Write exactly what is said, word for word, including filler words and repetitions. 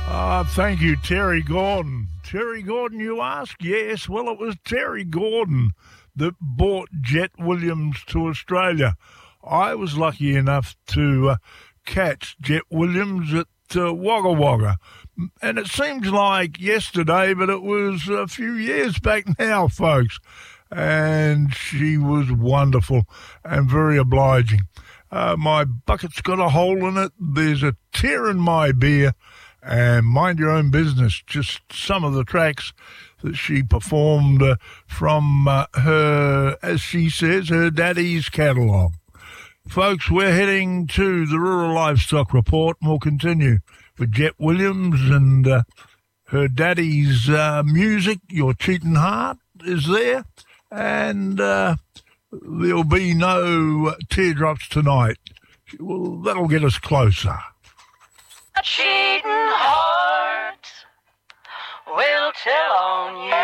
Uh, thank you, Terry Gordon. Terry Gordon, you ask? Yes, well, it was Terry Gordon that brought Jet Williams to Australia. I was lucky enough to uh, catch Jet Williams at uh, Wagga Wagga. And it seems like yesterday, but it was a few years back now, folks. And she was wonderful and very obliging. Uh, my bucket's got a hole in it. There's a tear in my beer. And mind your own business, just some of the tracks that she performed uh, from uh, her, as she says, her daddy's catalogue. Folks, we're heading to the Rural Livestock Report, and we'll continue with Jet Williams and uh, her daddy's uh, music. Your Cheating Heart is there, and uh, there'll be no teardrops tonight. Well, that'll get us closer. A cheating heart will tell on you.